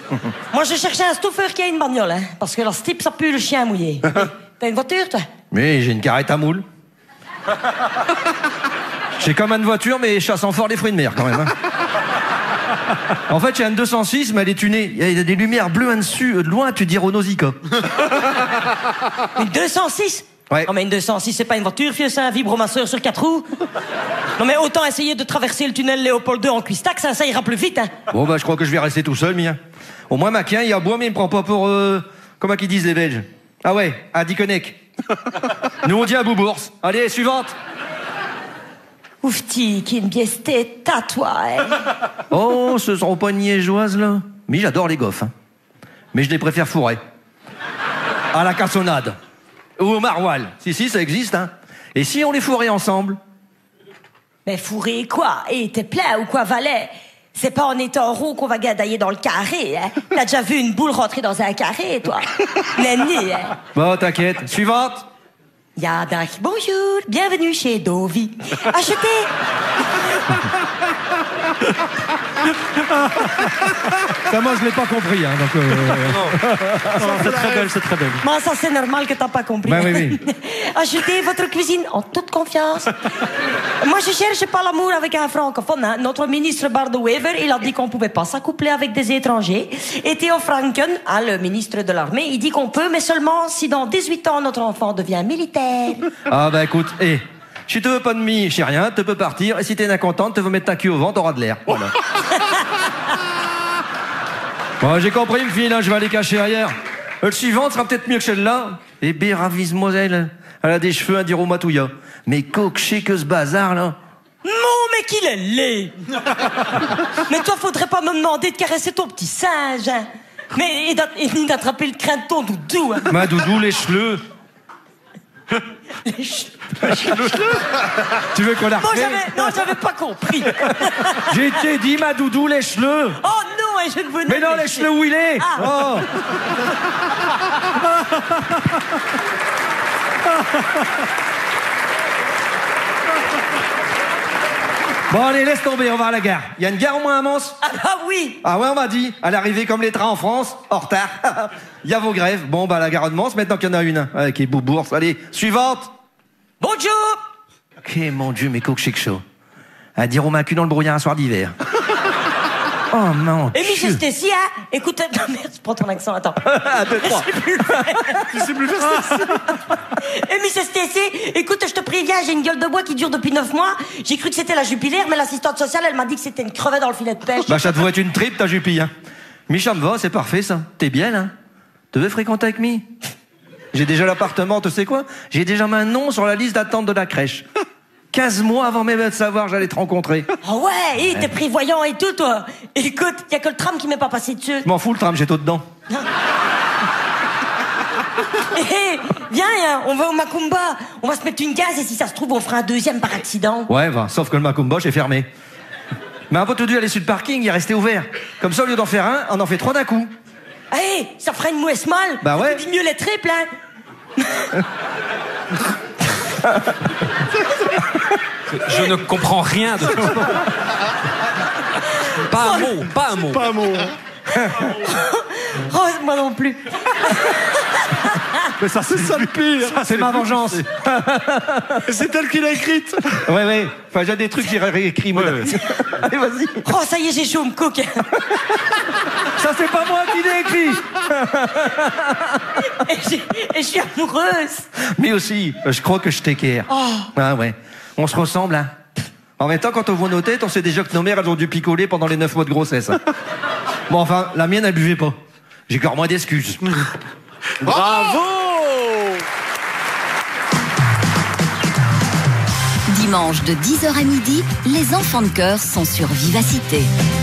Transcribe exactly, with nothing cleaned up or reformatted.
Moi, je cherchais un stouffeur qui a une bagnole, hein, parce que leur type, ça pue le chien mouillé. T'as une voiture, toi? Oui, j'ai une carrette à moule. J'ai comme une voiture, mais chassant fort les fruits de mer, quand même. Hein. En fait, j'ai une deux cent six, mais elle est tunée. Il y a des lumières bleues en dessus. De loin, tu dis Renault Zica. Une deux cent six? Ouais. Non, mais une deux cent six, c'est pas une voiture, vieux, c'est un vibromasseur sur quatre roues. Non, mais autant essayer de traverser le tunnel Léopold deux en cuistac, ça, ça ira plus vite, hein. Bon, bah, je crois que je vais rester tout seul, mien. Au moins, Maquin, il a bois, mais il me prend pas pour... Euh, comment qu'ils disent, les Belges? Ah ouais, à Dickeneck. Nous, on dit à Boubourse. Allez, suivante. Oufti, qui une pièce tête à toi, hein. Oh, ce seront pas une liégeoise, là. Mais j'adore les goffes, hein. Mais je les préfère fourrés. À la cassonade. Ou au maroilles. Si, si, ça existe, hein. Et si on les fourrait ensemble? Mais fourré quoi? Et t'es plein ou quoi, Valet? C'est pas en étant rond qu'on va gadailler dans le carré, hein. T'as déjà vu une boule rentrer dans un carré, toi? Nenni, hein. Bon, t'inquiète. Suivante. Yadak, bonjour, bienvenue chez Dovi. Achetez. Ça, moi, je l'ai pas compris, hein, donc... Euh... C'est très belle, c'est très belle. Moi, ça, c'est normal que t'as pas compris. Ben oui, oui. Achetez votre cuisine en toute confiance. Moi, je cherche pas l'amour avec un francophone, hein. Notre ministre Bart de Wever, il a dit qu'on pouvait pas s'accoupler avec des étrangers. Et Theo Franken, hein, le ministre de l'armée, il dit qu'on peut, mais seulement si dans dix-huit ans, notre enfant devient militaire. Ah, bah, écoute, hé... Hey. Si tu veux pas de mie, chez rien, tu peux partir. Et si t'es incontente, tu veux mettre ta cul au vent, t'auras de l'air. Voilà. Bon, j'ai compris, me fille, là, je vais aller cacher ailleurs. Le suivant sera peut-être mieux que celle-là. Et béravise, Moselle. Elle a des cheveux, un dire au matouilla. Mais coqueché que ce bazar, là. Non, mais qu'il est laid. Mais toi, faudrait pas me demander de caresser ton petit singe, hein. Mais et d'attraper le crin de ton doudou, hein. Ma doudou, les cheveux. Les cheveux. Tu veux qu'on la Bon, refait? j'avais, non, j'avais pas compris. J'ai t'ai dit, ma doudou, les cheveux. Oh non, et je ne veux Mais non, les cheveux où il est. Ah. Oh. Bon, allez, laisse tomber, on va à la gare. Il y a une gare au moins à Mons? Ah bah oui. Ah ouais, on m'a dit. À l'arrivée comme les trains en France, en retard. Il y a vos grèves. Bon, bah, la gare de Mons, maintenant qu'il y en a une. Avec les boubourses. Allez, suivante. Bonjour. Ok, mon Dieu, mais coq chic chaud. À dire au macu dans le brouillard un soir d'hiver. Oh non. Et Miss Stacy, hein. Écoute, non, merde, prends ton accent, attends. Un, deux, trois. Je sais plus le faire. Je sais plus faire ça. Et Miss Stacy, écoute, je te préviens, j'ai une gueule de bois qui dure depuis neuf mois. J'ai cru que c'était la Jupiler, mais l'assistante sociale, elle m'a dit que c'était une crevette dans le filet de pêche. Bah, ça devrait être une tripe, ta jupille, hein. Micha me va, c'est parfait, ça. T'es bien, là. Tu veux fréquenter avec mi? J'ai déjà l'appartement, tu sais quoi? J'ai déjà mon nom sur la liste d'attente de la crèche. quinze mois avant même de savoir j'allais te rencontrer. Ah oh ouais, hé, t'es prévoyant et tout, toi. Écoute, y a que le tram qui m'est pas passé dessus. Je m'en fous, le tram, j'ai tout dedans. Hé, viens, hein, on va au Macumba. On va se mettre une gaz et si ça se trouve, on fera un deuxième par accident. Ouais, va, sauf que le Macumba, est fermé. Mais un peu tout dû aller sur le parking, il est resté ouvert. Comme ça, au lieu d'en faire un, on en fait trois d'un coup. Hé, ça fera une mouesse mal. Bah ouais. Tu dis mieux les triples, hein. Je ne comprends rien de tout. Pas un mot, pas un mot. Pas un mot. Oh, moi non plus. Mais ça, c'est ça le pire. Ça, c'est ma vengeance. C'est elle qui l'a écrite. Ouais, ouais. Enfin, j'ai des trucs que j'ai réécrits, moi. Ouais, ouais. Allez, vas-y. Oh, ça y est, j'ai chaud, me coque. Ça, c'est pas moi qui l'ai écrit. Et j'ai- et je suis amoureuse. Mais aussi, je crois que je t'équerre. Oh. Ah ouais. On se ressemble, hein. En même temps, quand on voit nos têtes, on sait déjà que nos mères, elles ont dû picoler pendant les neuf mois de grossesse. Hein. Bon, enfin, la mienne, elle buvait pas. J'ai encore moins d'excuses. Bravo. Dimanche de dix heures à midi, les enfants de cœur sont sur Vivacité.